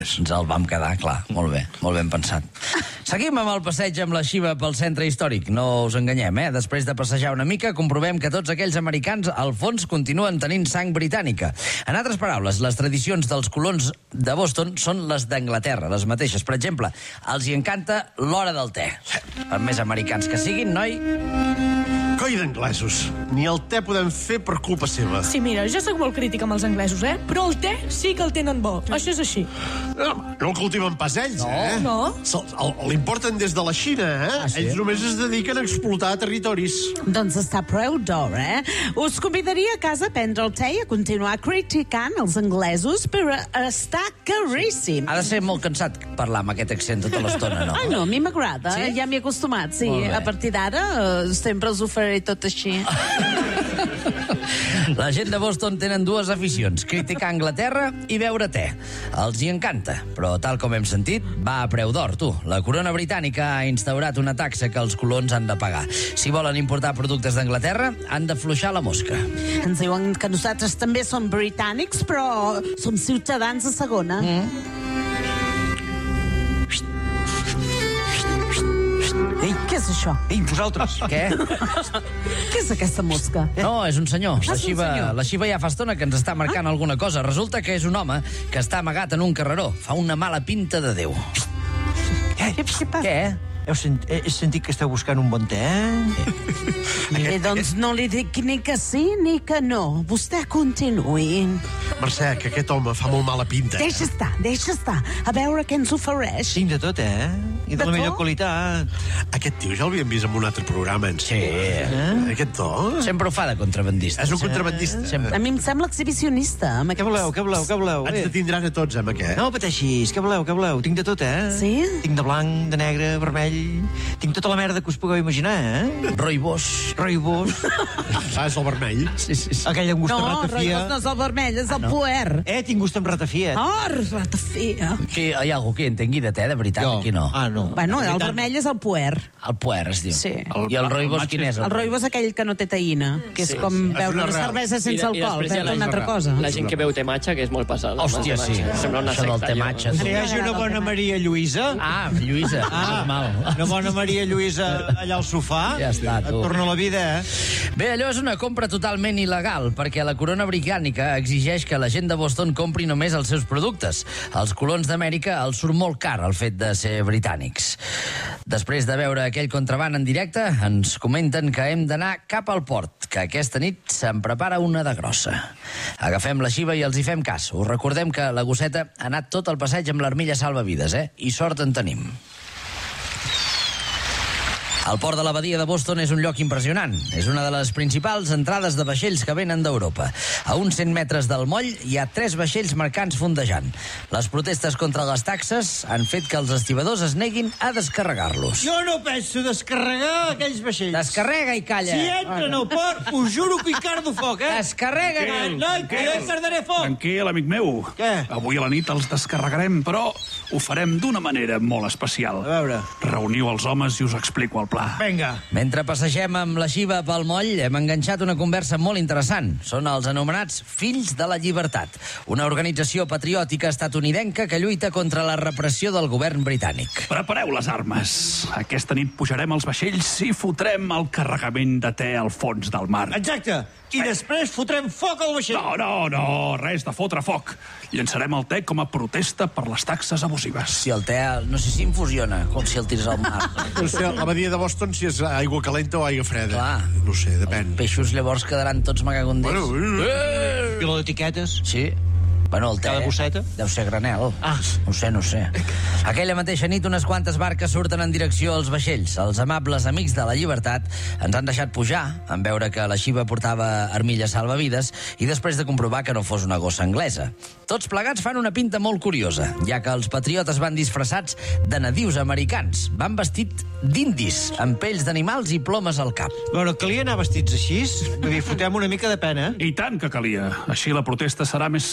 Ens el vam quedar, clar. Molt ben pensat. Seguim amb el passeig amb la Xiva pel centre històric. No us enganyem, Després de passejar una mica, comprovem que tots aquells americans, al fons, continuen tenint sang britànica. En altres paraules, les tradicions dels colons de Boston són les d'Anglaterra, les mateixes. Per exemple, els hi encanta l'hora del te. Per més americans que siguin, noi... Coi d'anglesos. Ni el te podem fer per culpa seva. Sí, mira, jo sóc molt crítica amb els anglesos, però el te sí que el tenen bo. Això és així. No el cultiven pas ells, No. L'importen des de la Xina, sí? Ells només es dediquen a explotar territoris. Doncs està prou d'hora, Us convidaria a casa a prendre el te i a continuar criticant els anglesos, però està caríssim. Ha de ser molt cansat parlar amb aquest accent tota l'estona, no? Ah, no, a mi m'agrada, Sí? ja m'hi he acostumat, sí. Molt bé. A partir d'ara sempre us ho faré tot així. La gent de Boston tenen dues aficions, criticar Anglaterra i beure te. Els hi encanta, però tal com hem sentit, va a preu d'or, tu. La corona britànica ha instaurat una taxa que els colons han de pagar. Si volen importar productes d'Anglaterra, han d'afluixar la mosca. Ens diuen que nosaltres també som britànics, però som ciutadans de segona. Ei, què és això? Ei, vosaltres! Què? Què és aquesta mosca? No, és un senyor. Ah, és un senyor. La Xiva ja fa estona que ens està marcant alguna cosa. Resulta que és un home que està amagat en un carreró. Fa una mala pinta de Déu. Què passa? Què? He sentit que esteu buscant un bon te, Doncs no li dic ni que sí ni que no. Vostè continuï. Mercè, que aquest home fa molt mala pinta. Deixa estar. A veure què ens ofereix. Tinc de tot, I de De la millor tot? qualitat. Aquest tio ja l'havíem vist en un altre programa, Sí. Aquest to? Sempre ho fa de contrabandista. És un contrabandista. Sempre. A mi em sembla exhibicionista. Amb Què voleu? Ens detindran a tots, amb aquest. No pateixis, què voleu? Tinc de tot, Sí? Tinc de blanc, de negre, vermell... Tinc tota la merda que us pugueu imaginar, Roibos. Roibos, Ah, és el vermell. Sí. aquell amb gust No, de ratafia... no és el vermell, és el puer. Tinc gust amb ratafia. Ratafia. Hi ha algú que entengui de te, de veritat? Aquí no. no. Bueno, el vermell és el puer. El puer, es diu. Sí. I el roibos quin és? El roibo és aquell que no té taïna, que és com beure una cervesa sense alcohol, beure una altra cosa. La gent que veu te matxa, que és molt passada. Hòstia, sí. Sembla una Això del secta. te matxa. Que hi hagi una bona Maria Lluïsa. Lluïsa, això és mal. Una bona Maria Lluïsa allà al sofà. Ja està, tu. Et torna la vida, Bé, allò és una compra totalment il·legal, perquè la corona britànica exigeix que la gent de Boston compri només els seus productes. Als colons d'Amèrica els surt molt car el fet de ser britànics. Després de veure aquell contraban en directe, ens comenten que hem d'anar cap al port, que aquesta nit se'n prepara una de grossa. Agafem la Xiva i els hi fem cas. Us recordem que la gosseta ha anat tot el passeig amb l'armilla salvavides, I sort en tenim. El port de la badia de Boston és un lloc impressionant. És una de les principals entrades de vaixells que venen d'Europa. A uns 100 metres del moll hi ha 3 vaixells mercants fondejant. Les protestes contra les taxes han fet que els estibadors es neguin a descarregar-los. Jo no penso descarregar aquells vaixells. Descarrega i calla. Si entren al port, us juro que hi cardo foc, Descarrega. Noi, que jo hi cardaré foc. Tranquil, amic meu. Què? Avui a la nit els descarregarem, però ho farem d'una manera molt especial. A veure. Reuniu els homes i us explico el pla. Vinga. Mentre passegem amb la Xiva pel moll, hem enganxat una conversa molt interessant. Són els anomenats Fills de la Llibertat, una organització patriòtica estatunidenca que lluita contra la repressió del govern britànic. Prepareu les armes. Aquesta nit pujarem als vaixells i fotrem el carregament de te al fons del mar. Exacte. I després fotrem foc al vaixell. No, res de fotre foc. Llançarem el te com a protesta per les taxes abusives. Si el te, no sé si infusiona, com si el tires al mar. No sé, la badia de Boston, si és aigua calenta o aigua freda. Clar. No sé, depèn. Peixos llavors quedaran tots magagonders. Pila d'etiquetes. Sí. Bueno, el te... Cada bosseta? Deu ser granel. Ah. No sé. Aquella mateixa nit unes quantes barques surten en direcció als vaixells. Els amables amics de la llibertat ens han deixat pujar en veure que la Xiva portava armilles salvavides i després de comprovar que no fos una gossa anglesa. Tots plegats fan una pinta molt curiosa, ja que els patriotes van disfressats de nadius americans. Van vestit d'indis, amb pells d'animals i plomes al cap. Bueno, calia anar vestits així? Vull dir, fotem una mica de pena. I tant que calia. Així la protesta serà més simbòlica.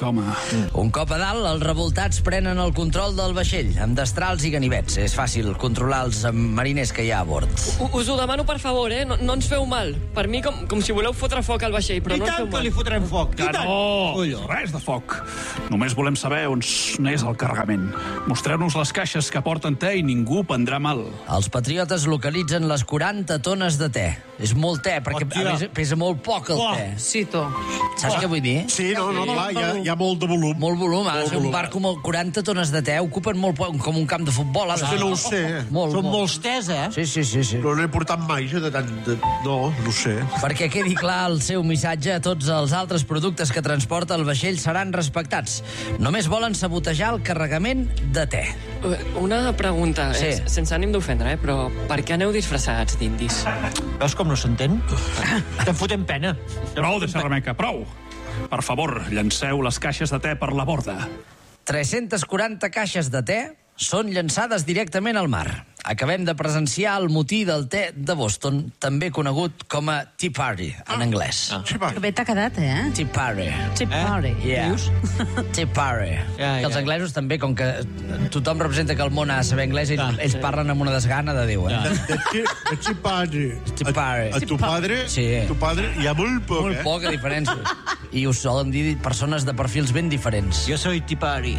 home. Un cop a dalt, els revoltats prenen el control del vaixell, amb destrals i ganivets. És fàcil controlar els mariners que hi ha a bord. Us ho demano, per favor, no ens feu mal. Per mi, com si voleu fotre foc al vaixell, però I no ens tant feu que mal. li fotrem foc. Que I tant. no! Colló. Res de foc. Només volem saber on és el carregament. Mostreu-nos les caixes que porten te i ningú prendrà mal. Els patriotes localitzen les 40 tones de te. És molt te, perquè Hòstia. a més pesa molt poc el te. Sí, tu. Saps què vull dir? Sí, no, clar, hi ha molt de volum. Molt volum, ha de Molt ser un volum. barco amb 40 tones de te, ocupen molt poc, com un camp de futbol. Ha de És ser. que no ho sé. Són molts tes, eh? Sí. No n'he portat mai, jo, de tant... No ho sé. Perquè quedi clar el seu missatge, tots els altres productes que transporta el vaixell seran respectats. Només volen sabotejar el carregament de te. Una pregunta, Sí. sense ànim d'ofendre, però per què aneu disfressats d'indis? Veus com no s'entén? Te'n fotem pena. Prou de xerrameca, prou! Per favor, llanceu les caixes de te per la borda. 340 caixes de te són llançades directament al mar. Acabem de presenciar el motí del te de Boston, també conegut com a Tea Party, en anglès. Sí, va. Que bé t'ha quedat, eh? Tea Party. Tea party. Yeah. Dius? Tea Party. Ja. Que els anglesos també, com que tothom representa que el món ha de saber anglès, ells parlen amb una desgana de Déu, eh? De tu padre. Tea party. A tu padre, Sí. tu padre, hi ha molt poc, Molt poca diferència. I us solen dir persones de perfils ben diferents. Jo soy tipari.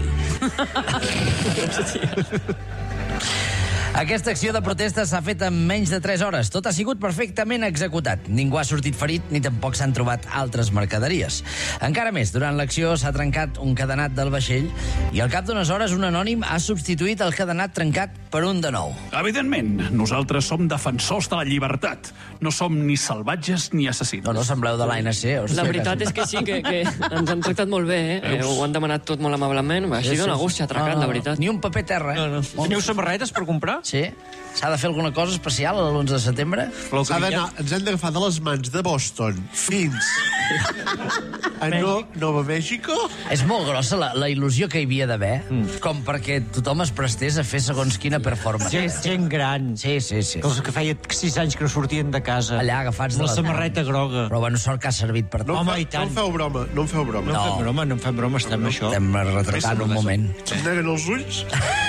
Aquesta acció de protesta s'ha fet en menys de 3 hores. Tot ha sigut perfectament executat. Ningú ha sortit ferit ni tampoc s'han trobat altres mercaderies. Encara més, durant l'acció s'ha trencat un cadenat del vaixell i al cap d'unes hores un anònim ha substituït el cadenat trencat per un de nou. Evidentment, nosaltres som defensors de la llibertat. No som ni salvatges ni assassins. No sembleu de l'ANC. La veritat és que sí, que ens han tractat molt bé, Ho han demanat tot molt amablement. Així dona gust ser atracat, la veritat. Ni un paper terra, eh? Teniu samarretes per comprar? Sí? S'ha de fer alguna cosa especial l'11 de setembre? Ens hem d'agafar de les mans de Boston fins a Nova Mèxico. És molt grossa la il·lusió que hi havia d'haver, com perquè tothom es prestés a fer segons quina performance. Gent gran. Sí. Els que feia 6 anys que no sortien de casa. Allà agafats Amb de la la samarreta groga. Però bueno, sort que ha servit per tot. Home, i tant. No em feu broma, no em feu broma. No. No en fem broma, estem això. Estem retratant un moment. Se'm neguen els ulls?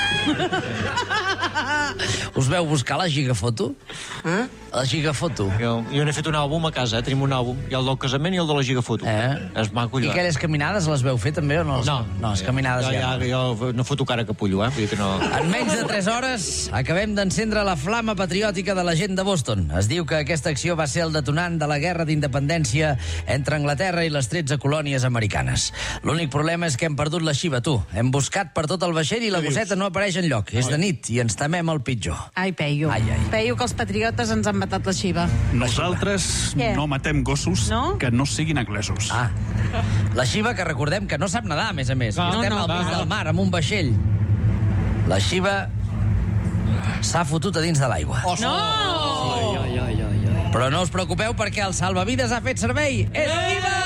Us veu buscar la gigafoto? La gigafoto. Jo n'he fet un àlbum a casa, tenim un àlbum. Hi ha el del casament i el de la gigafoto. És maco, I allò. aquelles caminades les veu fer també o no? No, les caminades jo no foto cara capullo, Vull dir que no... En menys de 3 hores acabem d'encendre la flama patriòtica de la gent de Boston. Es diu que aquesta acció va ser el detonant de la guerra d'independència entre Anglaterra i les 13 colònies americanes. L'únic problema és que hem perdut la xiva, tu. Hem buscat per tot el vaixell i la gosseta no apareix enlloc. És de nit i ens temem el pitjor. Ai, Peyu. Ai. Peyu, que els patriotes ens han matat la xiva. Nosaltres Què? no matem gossos No? que no siguin anglesos. La xiva, que recordem que no sap nedar, a més a més. No, Estem no, al mig va. del mar, amb un vaixell. La xiva s'ha fotut a dins de l'aigua. Ai. Però no us preocupeu perquè el salvavides ha fet servei. És viva!